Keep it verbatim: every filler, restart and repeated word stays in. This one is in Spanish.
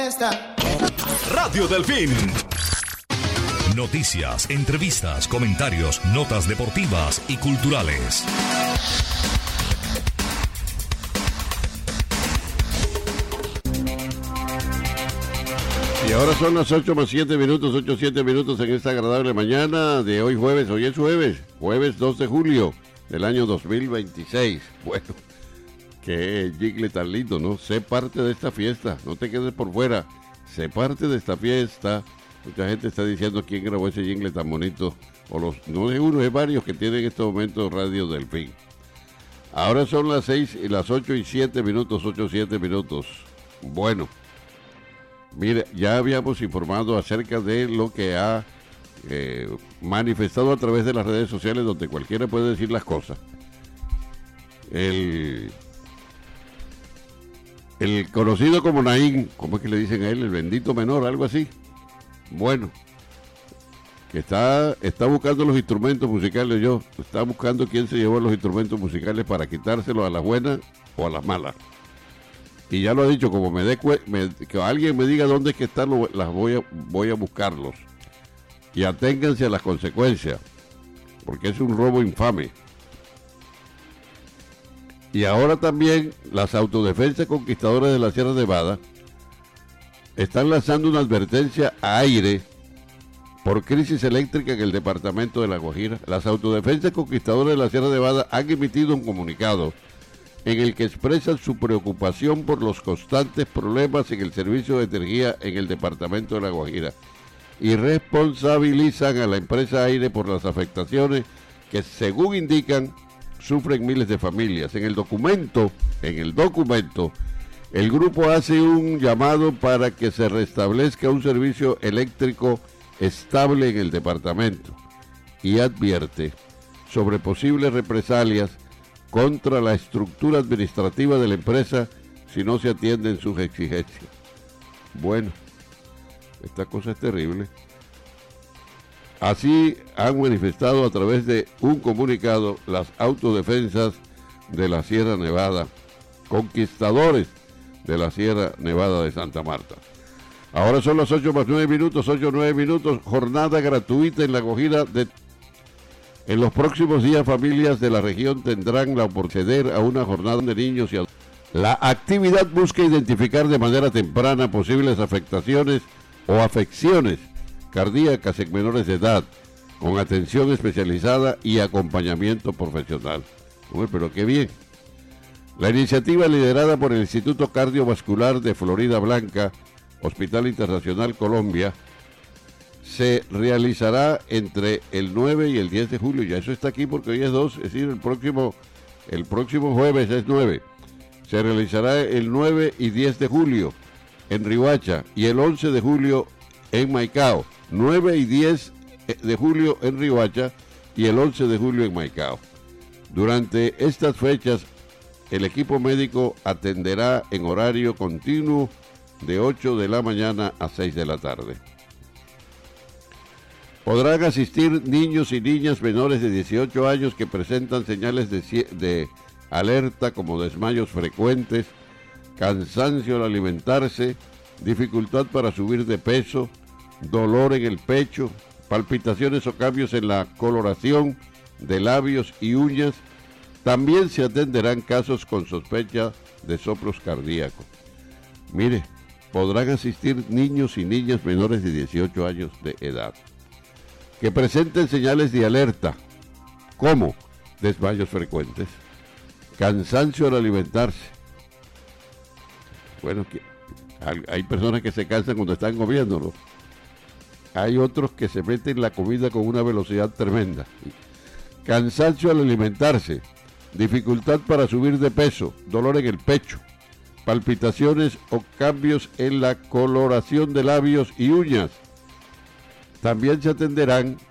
Radio Delfín. Noticias, entrevistas, comentarios, notas deportivas y culturales. Y ahora son las ocho más siete minutos, ocho siete minutos en esta agradable mañana de hoy jueves. Hoy es jueves, jueves dos de julio del año dos mil veintiséis. Bueno, qué jingle tan lindo, ¿no? Sé parte de esta fiesta, no te quedes por fuera. Sé parte de esta fiesta. Mucha gente está diciendo quién grabó ese jingle tan bonito. O los, no es uno, es varios que tienen en estos momentos Radio Delfín. Ahora son las seis y las ocho y siete minutos, ocho siete minutos. Bueno. Mire, ya habíamos informado acerca de lo que ha eh, manifestado a través de las redes sociales, donde cualquiera puede decir las cosas. El, el conocido como Naín, ¿cómo es que le dicen a él? El bendito menor, algo así. Bueno, que está, está buscando los instrumentos musicales, yo, está buscando quién se llevó los instrumentos musicales para quitárselos a las buenas o a las malas. Y ya lo he dicho, como me dé me, que alguien me diga dónde es que están, lo, las voy a, voy a buscarlos. Y aténganse a las consecuencias, porque es un robo infame. Y ahora también las autodefensas conquistadoras de la Sierra Nevada están lanzando una advertencia a aire por crisis eléctrica en el departamento de La Guajira. Las autodefensas conquistadoras de la Sierra Nevada han emitido un comunicado en el que expresan su preocupación por los constantes problemas en el servicio de energía en el departamento de La Guajira y responsabilizan a la empresa Aire por las afectaciones que, según indican, sufren miles de familias. En el documento, en el documento, el grupo hace un llamado para que se restablezca un servicio eléctrico estable en el departamento y advierte sobre posibles represalias contra la estructura administrativa de la empresa si no se atienden sus exigencias. Bueno, esta cosa es terrible. Así han manifestado a través de un comunicado las autodefensas de la Sierra Nevada, conquistadores de la Sierra Nevada de Santa Marta. Ahora son las ocho más nueve minutos, ocho nueve minutos, jornada gratuita en La Guajira de... En los próximos días, familias de la región tendrán la oportunidad de acceder a una jornada de niños y adultos. La actividad busca identificar de manera temprana posibles afectaciones o afecciones cardíacas en menores de edad, con atención especializada y acompañamiento profesional. Uy, pero qué bien. La iniciativa, liderada por el Instituto Cardiovascular de Florida Blanca, Hospital Internacional Colombia, se realizará entre el nueve y el diez de julio. Ya eso está aquí porque hoy es dos, es decir, el próximo, el próximo jueves es nueve. Se realizará el nueve y diez de julio en Riohacha y el once de julio en Maicao. nueve y diez de julio en Riohacha y el once de julio en Maicao. Durante estas fechas, el equipo médico atenderá en horario continuo de ocho de la mañana a seis de la tarde. Podrán asistir niños y niñas menores de dieciocho años que presentan señales de, de alerta como desmayos frecuentes, cansancio al alimentarse, dificultad para subir de peso, dolor en el pecho, palpitaciones o cambios en la coloración de labios y uñas. También se atenderán casos con sospecha de soplos cardíacos. Mire, podrán asistir niños y niñas menores de dieciocho años de edad que presenten señales de alerta, como desmayos frecuentes, cansancio al alimentarse. Bueno, que hay personas que se cansan cuando están comiendo, ¿no? Hay otros que se meten la comida con una velocidad tremenda. Cansancio al alimentarse, dificultad para subir de peso, dolor en el pecho, palpitaciones o cambios en la coloración de labios y uñas. También se atenderán